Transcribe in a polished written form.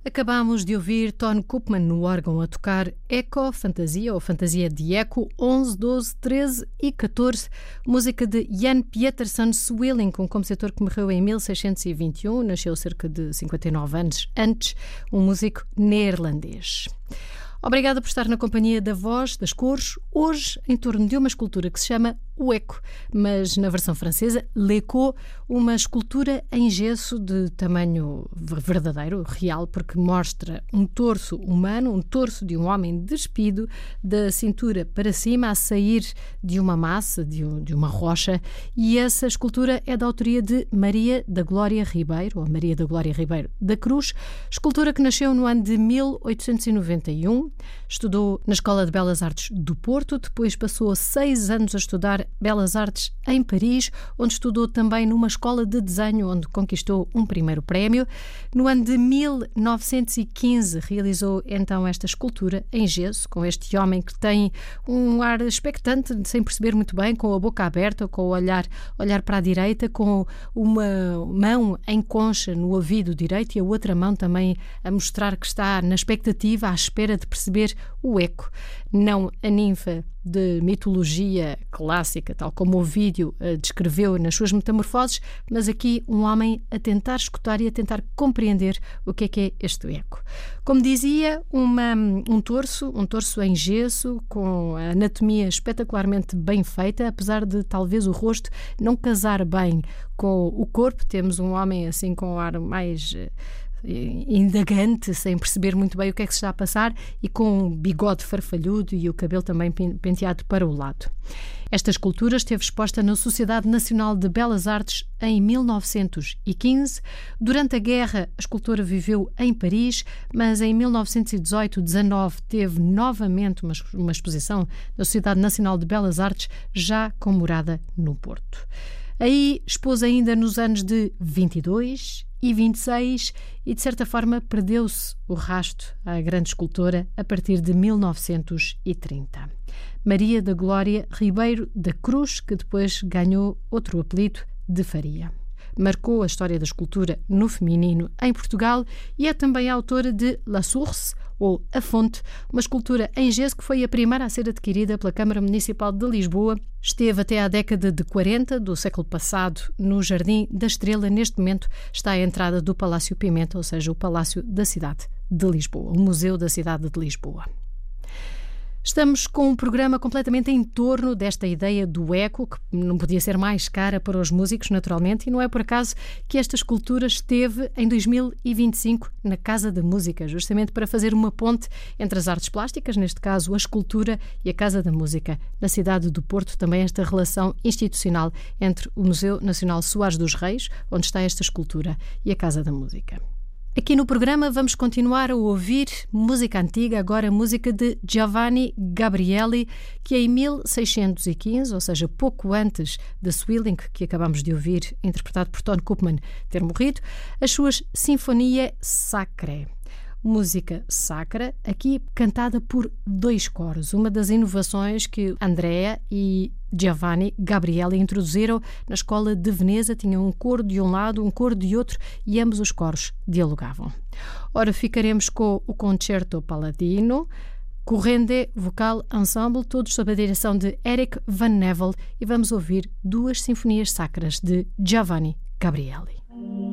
Acabámos de ouvir Ton Koopman no órgão a tocar Eco, Fantasia ou Fantasia de Eco 11, 12, 13 e 14, música de Jan Pieterszoon Sweelinck, um compositor que morreu em 1621, nasceu cerca de 59 anos antes, um músico neerlandês. Obrigada por estar na companhia da Voz das Cores, hoje em torno de uma escultura que se chama o Eco, mas na versão francesa, l'Eco, uma escultura em gesso de tamanho verdadeiro, real, porque mostra um torso humano, um torso de um homem despido da cintura para cima, a sair de uma massa, de uma rocha, e essa escultura é da autoria de Maria da Glória Ribeiro, ou Maria da Glória Ribeiro da Cruz, escultura que nasceu no ano de 1891, estudou na Escola de Belas Artes do Porto, depois passou 6 anos a estudar Belas Artes em Paris, onde estudou também numa escola de desenho, onde conquistou um primeiro prémio. No ano de 1915 realizou então esta escultura em gesso, com este homem que tem um ar expectante, sem perceber muito bem, com a boca aberta, com o olhar para a direita, com uma mão em concha no ouvido direito e a outra mão também a mostrar que está na expectativa, à espera de perceber o Eco. Não a ninfa de mitologia clássica, tal como o vídeo descreveu nas suas metamorfoses, mas aqui um homem a tentar escutar e a tentar compreender o que é este Eco. Como dizia, um torso em gesso, com a anatomia espetacularmente bem feita, apesar de talvez o rosto não casar bem com o corpo. Temos um homem assim com um ar mais indagante, sem perceber muito bem o que é que se está a passar e com um bigode farfalhudo e o cabelo também penteado para o lado. Esta escultura esteve exposta na Sociedade Nacional de Belas Artes em 1915. Durante a guerra, a escultora viveu em Paris, mas em 1918-19 teve novamente uma exposição na Sociedade Nacional de Belas Artes, já com morada no Porto. Aí expôs ainda nos anos de 22 e 26 e, de certa forma, perdeu-se o rasto à grande escultora a partir de 1930. Maria da Glória Ribeiro da Cruz, que depois ganhou outro apelido de Faria. Marcou a história da escultura no feminino em Portugal e é também a autora de La Source, ou A Fonte, uma escultura em gesso que foi a primeira a ser adquirida pela Câmara Municipal de Lisboa. Esteve até à década de 40 do século passado no Jardim da Estrela. Neste momento está à entrada do Palácio Pimenta, ou seja, o Palácio da cidade de Lisboa, o Museu da cidade de Lisboa. Estamos com um programa completamente em torno desta ideia do Eco, que não podia ser mais cara para os músicos, naturalmente, e não é por acaso que esta escultura esteve em 2025 na Casa da Música, justamente para fazer uma ponte entre as artes plásticas, neste caso a escultura, e a Casa da Música, na cidade do Porto, também esta relação institucional entre o Museu Nacional Soares dos Reis, onde está esta escultura, e a Casa da Música. Aqui no programa vamos continuar a ouvir música antiga, agora música de Giovanni Gabrieli, que em 1615, ou seja, pouco antes de Sweelinck, que acabamos de ouvir, interpretado por Ton Koopman, ter morrido, as suas Sinfonia Sacrae. Música sacra, aqui cantada por 2 coros, uma das inovações que Andrea e Giovanni Gabrieli introduziram na Escola de Veneza. Tinham um coro de um lado, um coro de outro e ambos os coros dialogavam. Ora, ficaremos com o Concerto Paladino, Corrende Vocal Ensemble, todos sob a direção de Eric Van Nevel, e vamos ouvir 2 sinfonias sacras de Giovanni Gabrieli.